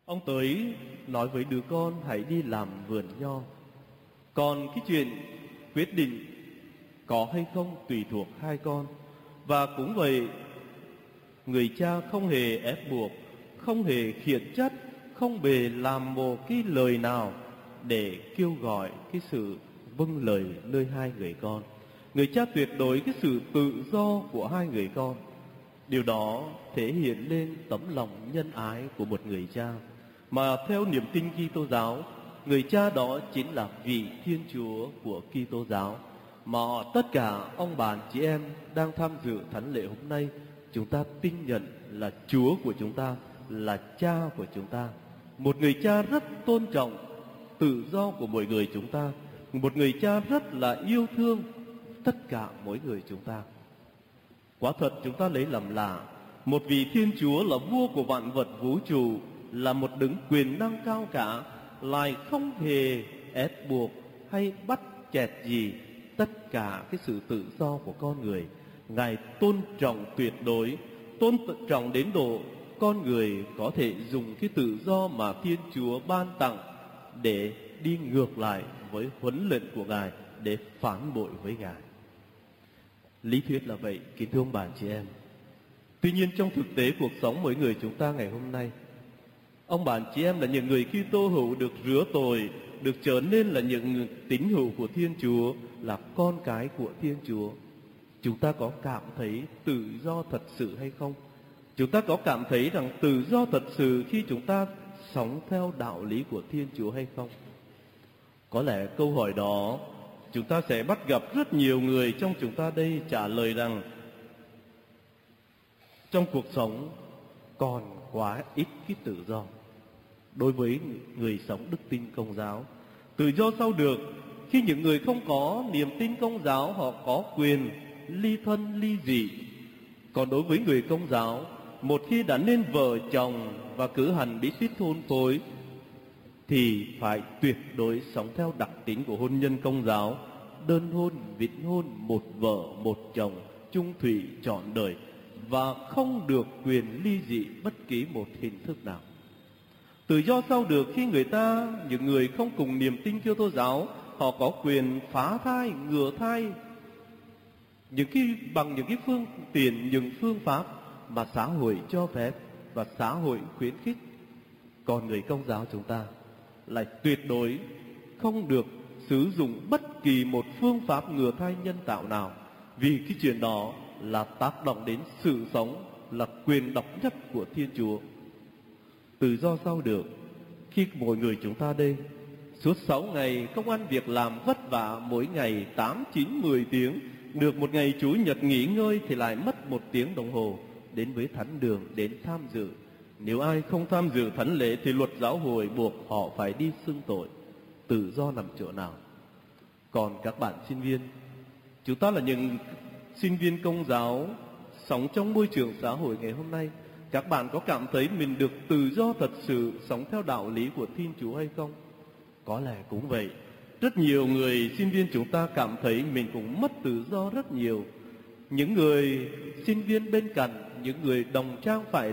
Ông tới nói với đứa con hãy đi làm vườn nho. Còn cái chuyện quyết định có hay không tùy thuộc hai con. Và cũng vậy, người cha không hề ép buộc, không hề khiển trách, không hề làm một cái lời nào để kêu gọi cái sự vâng lời nơi hai người con. Người cha tuyệt đối cái sự tự do của hai người con. Điều đó thể hiện lên tấm lòng nhân ái của một người cha, mà theo niềm tin Kitô giáo, người cha đó chính là vị Thiên Chúa của Kitô giáo. Mà tất cả ông bà chị em đang tham dự thánh lễ hôm nay, chúng ta tin nhận là Chúa của chúng ta, là cha của chúng ta. Một người cha rất tôn trọng tự do của mỗi người chúng ta, một người cha rất là yêu thương tất cả mỗi người chúng ta. Quả thật chúng ta lấy làm lạ, một vị Thiên Chúa là vua của vạn vật vũ trụ, là một đấng quyền năng cao cả, lại không hề ép buộc hay bắt chẹt gì tất cả cái sự tự do của con người. Ngài tôn trọng tuyệt đối, tôn trọng đến độ con người có thể dùng cái tự do mà Thiên Chúa ban tặng để đi ngược lại với huấn lệnh của Ngài, để phản bội với Ngài. Lý thuyết là vậy, kính thưa ông bà chị em. Tuy nhiên trong thực tế cuộc sống mỗi người chúng ta ngày hôm nay, ông bà chị em là những người Kitô hữu được rửa tội, được trở nên là những tín hữu của Thiên Chúa, là con cái của Thiên Chúa. Chúng ta có cảm thấy tự do thật sự hay không? Chúng ta có cảm thấy rằng tự do thật sự khi chúng ta sống theo đạo lý của Thiên Chúa hay không? Có lẽ câu hỏi đó chúng ta sẽ bắt gặp rất nhiều người trong chúng ta đây trả lời rằng trong cuộc sống còn quá ít cái tự do. Đối với người sống đức tin Công giáo, tự do sao được khi những người không có niềm tin Công giáo họ có quyền ly thân ly dị. Còn đối với người Công giáo, một khi đã nên vợ chồng và cử hành bí tích hôn phối thì phải tuyệt đối sống theo đặc tính của hôn nhân Công giáo: đơn hôn, vĩnh hôn, một vợ một chồng, chung thủy trọn đời, và không được quyền ly dị bất kỳ một hình thức nào. Tự do sao được khi những người không cùng niềm tin Kitô giáo, họ có quyền phá thai, ngừa thai bằng những cái phương tiện, những phương pháp mà xã hội cho phép và xã hội khuyến khích. Còn người Công giáo chúng ta lại tuyệt đối không được sử dụng bất kỳ một phương pháp ngừa thai nhân tạo nào, vì cái chuyện đó là tác động đến sự sống, là quyền độc nhất của Thiên Chúa. Tự do sao được khi mỗi người chúng ta đây suốt 6 ngày công ăn việc làm vất vả, mỗi ngày 8, 9, 10 tiếng, được một ngày Chủ nhật nghỉ ngơi thì lại mất 1 tiếng đồng hồ đến với thánh đường, đến tham dự. Nếu ai không tham dự thánh lễ thì luật giáo hội buộc họ phải đi xưng tội. Tự do nằm chỗ nào? Còn các bạn sinh viên, chúng ta là những sinh viên Công giáo sống trong môi trường xã hội ngày hôm nay, các bạn có cảm thấy mình được tự do thật sự sống theo đạo lý của Thiên Chúa hay không? Có lẽ cũng vậy. Rất nhiều người sinh viên chúng ta cảm thấy mình cũng mất tự do rất nhiều. Những người sinh viên bên cạnh, những người đồng trang phải